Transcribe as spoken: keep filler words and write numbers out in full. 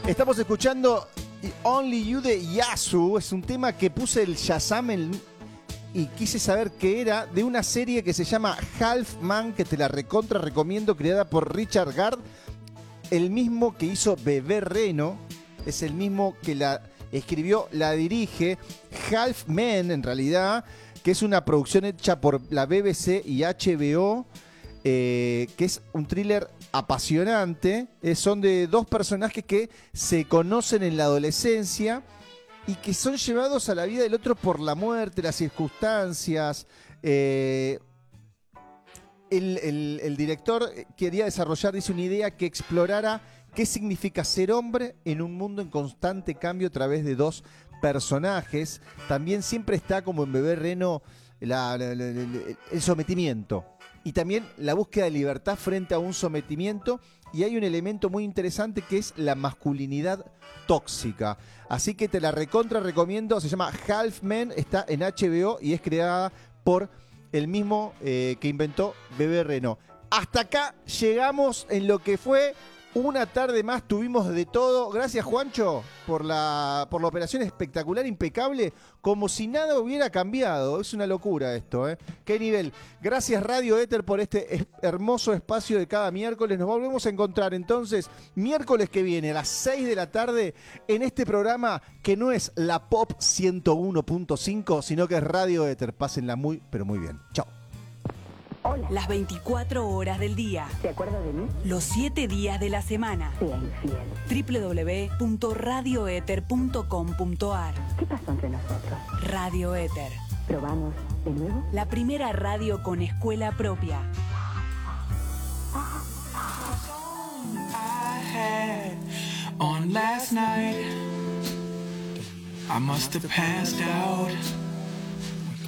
Estamos escuchando Only You de Yasu. Es un tema que puse el Shazam en, y quise saber qué era, de una serie que se llama Half Man, que te la recontra recomiendo, creada por Richard Gard, el mismo que hizo Bebé Reno, es el mismo que la escribió, la dirige. Half Men, en realidad, que es una producción hecha por la B B C y H B O, eh, que es un thriller apasionante. Eh, son de dos personajes que se conocen en la adolescencia y que son llevados a la vida del otro por la muerte, las circunstancias. Eh, el, el, el director quería desarrollar, dice, una idea que explorara qué significa ser hombre en un mundo en constante cambio a través de dos personajes. También siempre está, como en Bebé Reno, la, la, la, la, el sometimiento. Y también la búsqueda de libertad frente a un sometimiento. Y hay un elemento muy interesante que es la masculinidad tóxica. Así que te la recontra recomiendo. Se llama Half Men, está en H B O y es creada por el mismo eh, que inventó Bebé Reno. Hasta acá llegamos en lo que fue una tarde más. Tuvimos de todo. Gracias, Juancho, por la, por la operación espectacular, impecable, como si nada hubiera cambiado. Es una locura esto, ¿eh? Qué nivel. Gracias, Radio Éter, por este es, hermoso espacio de cada miércoles. Nos volvemos a encontrar entonces miércoles que viene a las seis de la tarde en este programa que no es la Pop ciento uno punto cinco, sino que es Radio Éter. Pásenla muy, pero muy bien. Chao. Hola. Las veinticuatro horas del día. ¿Se acuerda de mí? Los siete días de la semana. Sea infiel. doble u doble u doble u punto radio éter punto com punto a r. ¿Qué pasó entre nosotros? Radio Éter. ¿Probamos de nuevo? La primera radio con escuela propia. I had on last night. I must have passed out.